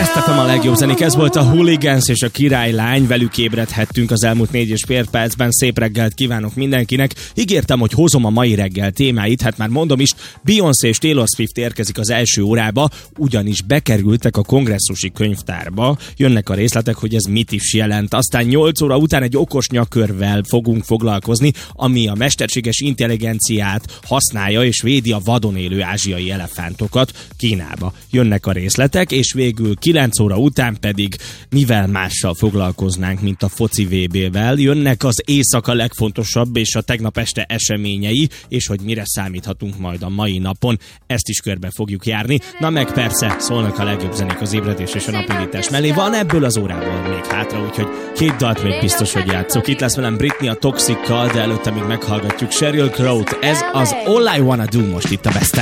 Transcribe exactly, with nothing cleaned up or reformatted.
Best ef em a legjobb zenék, ez volt a Hooligans és a Királylány, velük ébredhettünk az elmúlt négy és fél percben. Szép reggelt kívánok mindenkinek. Ígértem, hogy hozom a mai reggel témáit, hát már mondom is, Beyoncé és Taylor Swift érkezik az első órába, ugyanis bekerültek a kongresszusi könyvtárba. Jönnek a részletek, hogy ez mit is jelent. Aztán nyolc óra után egy okos nyakörvvel fogunk foglalkozni, ami a mesterséges intelligenciát használja és védi a vadon élő ázsiai elefántokat Kínába. Jönnek a részletek, és végül kilenc óra után pedig mivel mással foglalkoznánk, mint a foci vé bé-vel. Jönnek az éjszaka legfontosabb és a tegnap este eseményei, és hogy mire számíthatunk majd a mai napon. Ezt is körbe fogjuk járni. Na meg persze szólnak a legjobb zenék az ébredés és a napindítás mellé. Van ebből az órából még hátra, úgyhogy két dalt még biztos, hogy játszok. Itt lesz velem Britney a Toxic-kal, de előtte még meghallgatjuk Sheryl Crow-t. Ez az All I Wanna Do most itt a Best